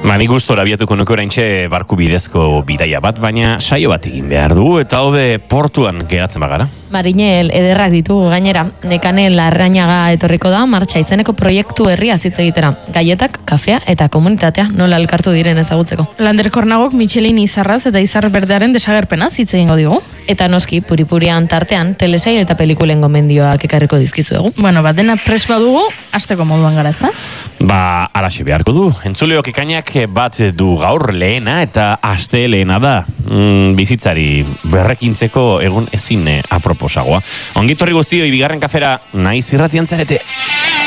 Nik gustora abiatuko nuke oraintxe barku bidezko bidaia bat, baina saio bat egin behar du, eta hode portuan geratzen bagara. Marinel ederrak ditugu gainera. Nekane Larrañaga etorriko da martxa izeneko proiektu herria hitz egitera. Gaietak, kafea eta komunitatea nola elkartu diren ezagutzeko. Lander Kornagok Michelin izarraz eta izar berdearen desagerpenaz hitz egingo digu. Eta noski, puripurian tartean, telesail eta pelikulen gomendioak ekarriko dizkizuegu. Bueno, dena pres badugu, hasteko moduan gara, ezta? Alaxe beharko du. Entzuleok ekainak bat du gaur lehena eta aste lehena da. Bizitzari berrekintzeko egun ezin aproposagoa. Ongitorri guztioi bigarren kafera naiz irratian zarete.